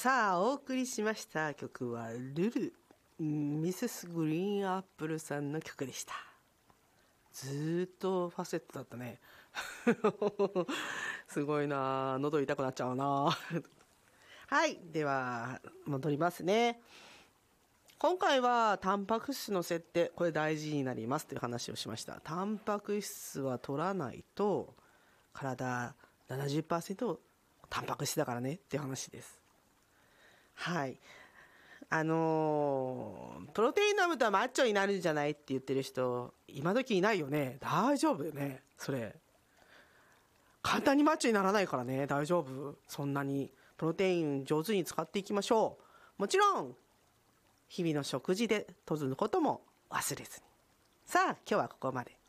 さあお送りしました曲はルルミセスグリーンアップルさんの曲でした。ずーっとファセットだったねすごいな、喉痛くなっちゃうなはい、では戻りますね。今回はタンパク質の設定、これ大事になりますという話をしました。タンパク質は取らないと体 70% タンパク質だからねっていう話です。はい。プロテイン飲むとマッチョになるんじゃないって言ってる人今時いないよね。大丈夫よね、それ。簡単にマッチョにならないからね。大丈夫。そんなにプロテイン上手に使っていきましょう。もちろん日々の食事で摂ることも忘れずに。さあ今日はここまで。